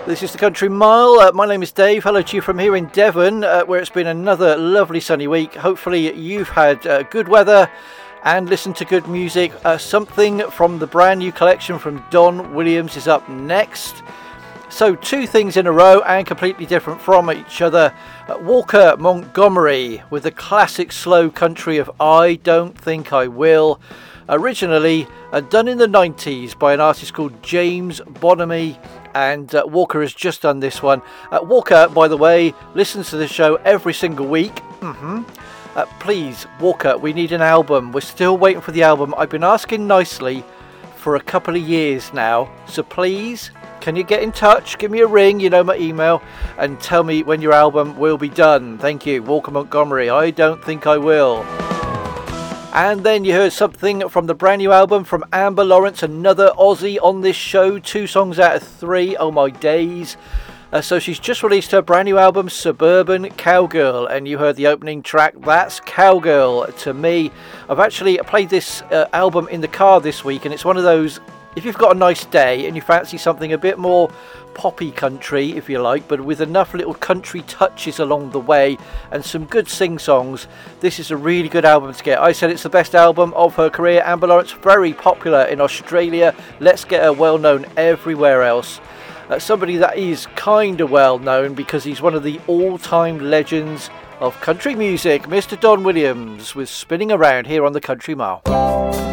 This is the Country Mile. My name is Dave. Hello to you from here in Devon, where it's been another lovely sunny week. Hopefully you've had good weather and listened to good music. Something from the brand new collection from Don Williams is up next. So two things in a row and completely different from each other. Walker Montgomery with the classic slow country of I Don't Think I Will. Originally done in the 90s by an artist called James Bonamy. And Walker has just done this one. Walker, by the way, listens to the show every single week. Please, Walker, we need an album. We're still waiting for the album. I've been asking nicely for a couple of years now. So please, can you get in touch? Give me a ring, you know my email, and tell me when your album will be done. Thank you, Walker Montgomery. I Don't Think I Will. And then you heard something from the brand new album from Amber Lawrence, another Aussie on this show. 2 songs out of 3. Oh my days. So she's just released her brand new album, Suburban Cowgirl. And you heard the opening track, That's Cowgirl to Me. I've actually played this album in the car this week. And it's one of those, if you've got a nice day and you fancy something a bit more poppy country, if you like, but with enough little country touches along the way and some good sing-songs, this is a really good album to get. I said it's the best album of her career. Amber Lawrence, very popular in Australia. Let's Get Her well known everywhere else. Somebody that is kind of well known because he's one of the all-time legends of country music, Mr. Don Williams, with Spinning Around here on the Country Mile.